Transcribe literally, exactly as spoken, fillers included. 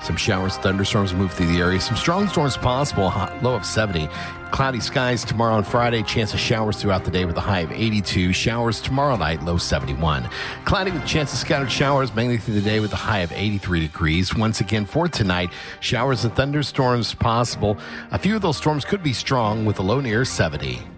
Some showers, thunderstorms move through the area. Some strong storms possible, hot, low of seventy. Cloudy skies tomorrow and Friday. Chance of showers throughout the day with a high of eighty-two. Showers tomorrow night, low seventy-one. Cloudy with a chance of scattered showers mainly through the day with a high of eighty-three degrees. Once again for tonight, showers and thunderstorms possible. A few of those storms could be strong with a low near seventy.